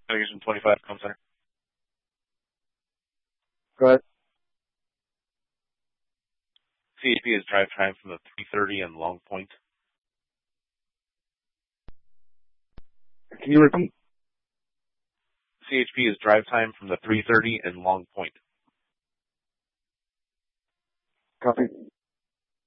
Navigation 25, com center. Go ahead. CHP is drive time from the 330 and Long Point. Can you repeat? CHP is drive time from the 330 and Long Point. Copy.